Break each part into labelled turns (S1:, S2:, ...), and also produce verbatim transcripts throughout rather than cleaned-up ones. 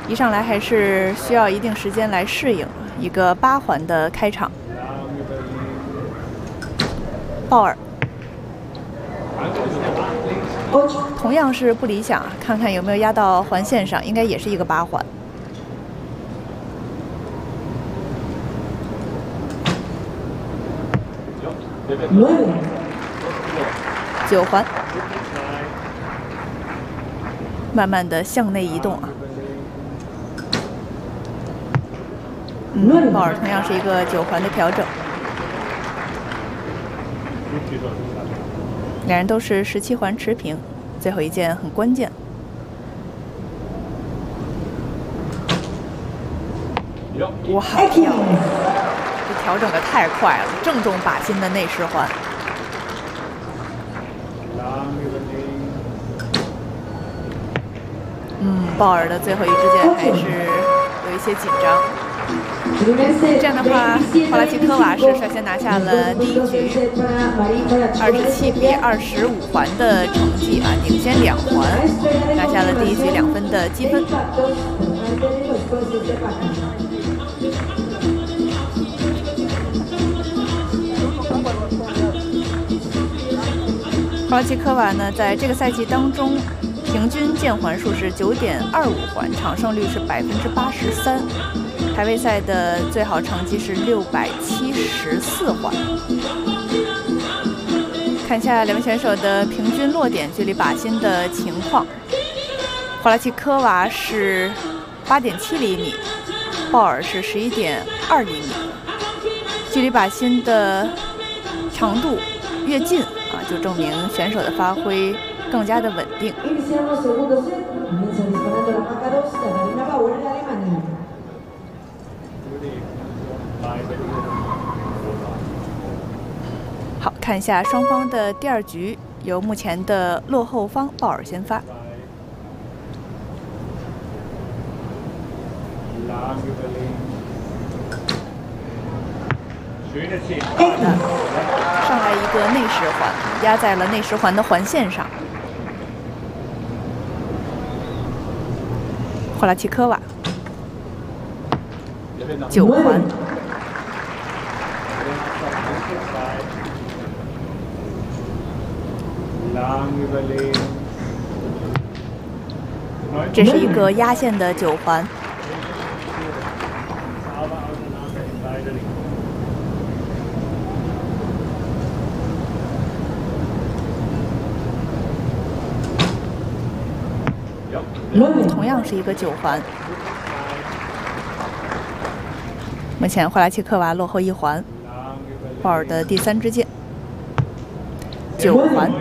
S1: 一上来还是需要一定时间来适应一个八环的开场。鲍尔，同样是不理想，看看有没有压到环线上，应该也是一个八环。九环，慢慢的向内移动啊。嗯，鲍尔同样是一个九环的调整。两人都是十七环持平，最后一键很关键。哇，漂亮！这调整的太快了，正中靶心的内十环。嗯，鲍尔的最后一支箭还是有一些紧张。这样的话，霍拉奇科娃是率先拿下了第一局二十七比二十五环的成绩啊，领先两环，拿下了第一局两分的积分。霍拉奇科娃呢，在这个赛季当中，平均键环数是九点二五环，场胜率是百分之八十三。排位赛的最好成绩是六百七十四环。看一下两位选手的平均落点距离靶心的情况，霍拉奇科娃是八点七厘米，鲍尔是十一点二厘米。距离靶心的长度越近啊，就证明选手的发挥更加的稳定。好，看一下双方的第二局，由目前的落后方鲍尔先发。好的，上来一个内十环，压在了内十环的环线上。霍拉奇科娃，九环。这是一个压线的九环。同样是一个九环。目前霍拉奇科娃落后一环，鲍尔的第三支箭，九环。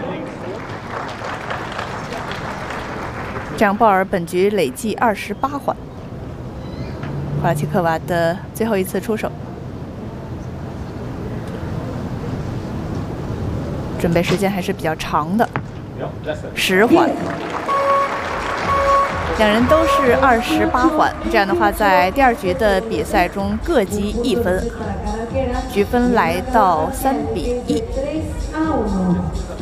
S1: 这样鲍尔本局累计二十八环。霍拉奇科娃的最后一次出手，准备时间还是比较长的，十环。两人都是二十八环，这样的话，在第二局的比赛中各积一分，局分来到三比一。